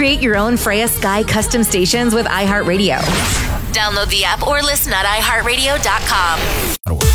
Create your own Freya Sky custom stations with iHeartRadio. Download the app or listen at iHeartRadio.com.